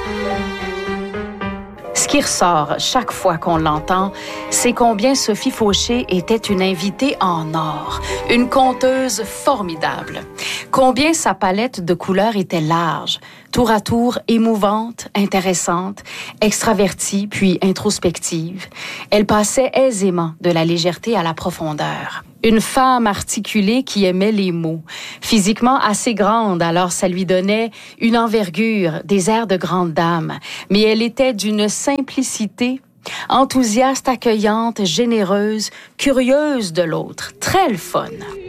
Ce qui ressort chaque fois qu'on l'entend, c'est combien Sophie Fauché était une invitée en or, une conteuse formidable. Combien sa palette de couleurs était large, tour à tour émouvante, intéressante, extravertie puis introspective. Elle passait aisément de la légèreté à la profondeur. Une femme articulée qui aimait les mots, physiquement assez grande, alors ça lui donnait une envergure, des airs de grande dame, mais elle était d'une simplicité, enthousiaste, accueillante, généreuse, curieuse de l'autre, très le fun.